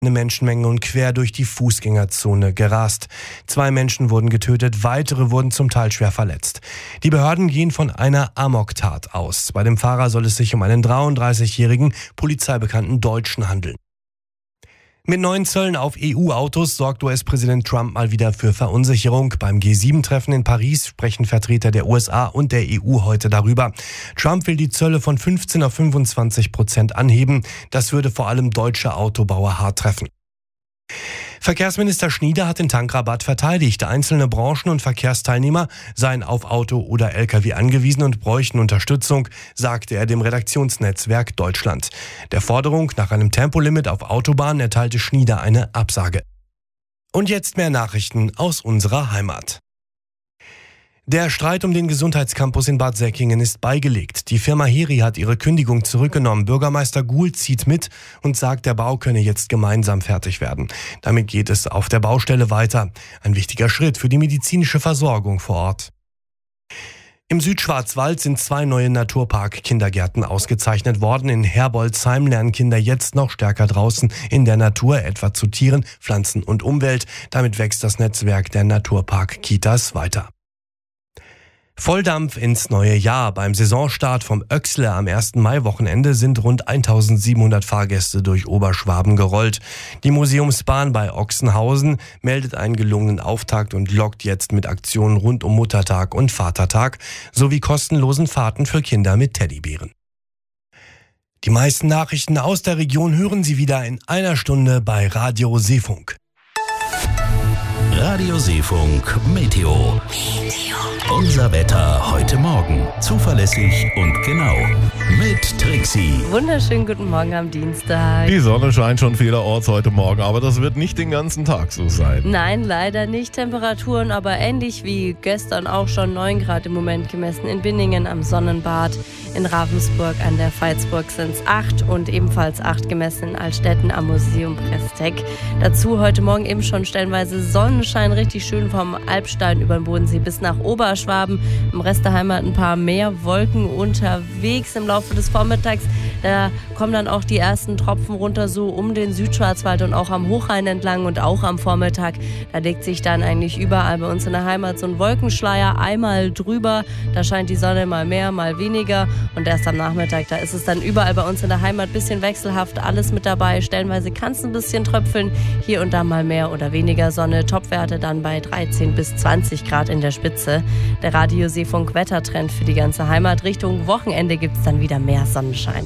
eine Menschenmenge und quer durch die Fußgängerzone gerast. 2 Menschen wurden getötet, weitere wurden zum Teil schwer verletzt. Die Behörden gehen von einer Amoktat aus. Bei dem Fahrer soll es sich um einen 33-jährigen, polizeibekannten Deutschen handeln. Mit neuen Zöllen auf EU-Autos sorgt US-Präsident Trump mal wieder für Verunsicherung. Beim G7-Treffen in Paris sprechen Vertreter der USA und der EU heute darüber. Trump will die Zölle von 15 auf 25% anheben. Das würde vor allem deutsche Autobauer hart treffen. Verkehrsminister Schnieder hat den Tankrabatt verteidigt. Einzelne Branchen und Verkehrsteilnehmer seien auf Auto oder Lkw angewiesen und bräuchten Unterstützung, sagte er dem Redaktionsnetzwerk Deutschland. Der Forderung nach einem Tempolimit auf Autobahnen erteilte Schnieder eine Absage. Und jetzt mehr Nachrichten aus unserer Heimat. Der Streit um den Gesundheitscampus in Bad Säckingen ist beigelegt. Die Firma Heri hat ihre Kündigung zurückgenommen. Bürgermeister Guhl zieht mit und sagt, der Bau könne jetzt gemeinsam fertig werden. Damit geht es auf der Baustelle weiter. Ein wichtiger Schritt für die medizinische Versorgung vor Ort. Im Südschwarzwald sind 2 neue Naturpark-Kindergärten ausgezeichnet worden. In Herbolzheim lernen Kinder jetzt noch stärker draußen in der Natur, etwa zu Tieren, Pflanzen und Umwelt. Damit wächst das Netzwerk der Naturpark-Kitas weiter. Volldampf ins neue Jahr. Beim Saisonstart vom Öxle am 1. Mai-Wochenende sind rund 1700 Fahrgäste durch Oberschwaben gerollt. Die Museumsbahn bei Ochsenhausen meldet einen gelungenen Auftakt und lockt jetzt mit Aktionen rund um Muttertag und Vatertag sowie kostenlosen Fahrten für Kinder mit Teddybären. Die meisten Nachrichten aus der Region hören Sie wieder in einer Stunde bei Radio Seefunk. Radio Seefunk Meteo. Unser Wetter heute Morgen. Zuverlässig und genau. Mit Trixie. Wunderschönen guten Morgen am Dienstag. Die Sonne scheint schon vielerorts heute Morgen, aber das wird nicht den ganzen Tag so sein. Nein, leider nicht. Temperaturen aber ähnlich wie gestern auch schon 9 Grad im Moment gemessen. In Binningen am Sonnenbad. In Ravensburg an der Veitsburg sind es 8 und ebenfalls 8 gemessen in Altstetten am Museum Presteck. Dazu heute Morgen eben schon stellenweise Sonnenschein, richtig schön vom Albstein über den Bodensee bis nach Oberschwaben. Im Rest der Heimat ein paar mehr Wolken unterwegs im Laufe des Vormittags. Da kommen dann auch die ersten Tropfen runter, so um den Südschwarzwald und auch am Hochrhein entlang und auch am Vormittag. Da legt sich dann eigentlich überall bei uns in der Heimat so ein Wolkenschleier einmal drüber. Da scheint die Sonne mal mehr, mal weniger. Und erst am Nachmittag, da ist es dann überall bei uns in der Heimat ein bisschen wechselhaft, alles mit dabei. Stellenweise kann es ein bisschen tröpfeln, hier und da mal mehr oder weniger Sonne. Topwerte dann bei 13 bis 20 Grad in der Spitze. Der Radio Seefunk Wettertrend für die ganze Heimat. Richtung Wochenende gibt es dann wieder mehr Sonnenschein.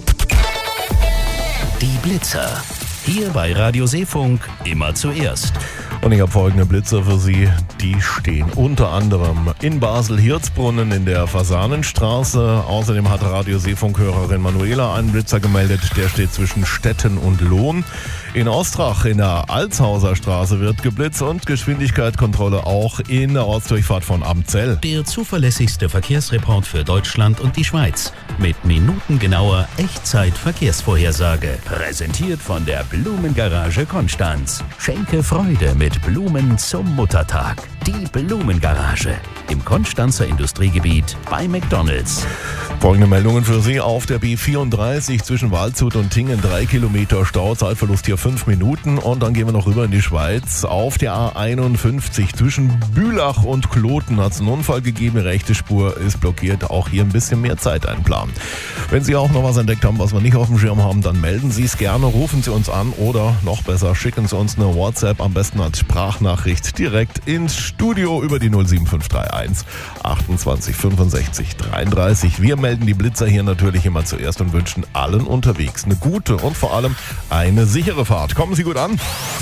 Die Blitzer. Hier bei Radio Seefunk immer zuerst. Und ich habe folgende Blitzer für Sie. Die stehen unter anderem in Basel-Hirzbrunnen in der Fasanenstraße. Außerdem hat Radio Seefunk-Hörerin Manuela einen Blitzer gemeldet. Der steht zwischen Stetten und Lohn. In Ostrach in der Alshauser Straße wird geblitzt und Geschwindigkeitskontrolle auch in der Ortsdurchfahrt von Amzell. Der zuverlässigste Verkehrsreport für Deutschland und die Schweiz. Mit minutengenauer Echtzeit-Verkehrsvorhersage. Präsentiert von der Blumengarage Konstanz. Schenke Freude mit Blumen zum Muttertag. Die Blumengarage im Konstanzer Industriegebiet bei McDonald's. Folgende Meldungen für Sie auf der B34 zwischen Waldshut und Tingen. 3 Kilometer Stau, Zeitverlust hier 5 Minuten. Und dann gehen wir noch rüber in die Schweiz. Auf der A51 zwischen Bülach und Kloten hat es einen Unfall gegeben. Die rechte Spur ist blockiert. Auch hier ein bisschen mehr Zeit einplanen. Wenn Sie auch noch was entdeckt haben, was wir nicht auf dem Schirm haben, dann melden Sie es gerne. Rufen Sie uns an oder noch besser, schicken Sie uns eine WhatsApp, am besten als Sprachnachricht direkt ins Studio über die 07531 28 65 33. Wir melden die Blitzer hier natürlich immer zuerst und wünschen allen unterwegs eine gute und vor allem eine sichere Fahrt. Kommen Sie gut an.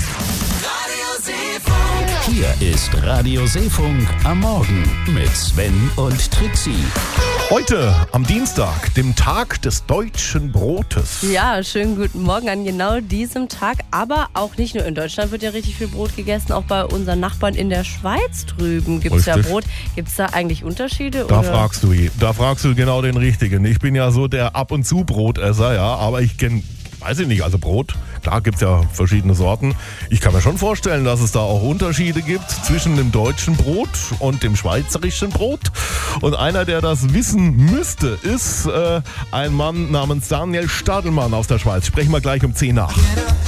Hier ist Radio Seefunk am Morgen mit Sven und Trixie. Heute am Dienstag, dem Tag des deutschen Brotes. Ja, schönen guten Morgen an genau diesem Tag. Aber auch nicht nur in Deutschland wird ja richtig viel Brot gegessen. Auch bei unseren Nachbarn in der Schweiz drüben gibt es ja Brot. Gibt es da eigentlich Unterschiede? Da fragst du genau den Richtigen. Ich bin ja so der ab und zu Brotesser, ja, aber ich kenne, weiß ich nicht, also Brot, klar gibt es ja verschiedene Sorten. Ich kann mir schon vorstellen, dass es da auch Unterschiede gibt zwischen dem deutschen Brot und dem schweizerischen Brot. Und einer, der das wissen müsste, ist ein Mann namens Daniel Stadelmann aus der Schweiz. Sprechen wir gleich um 10 nach.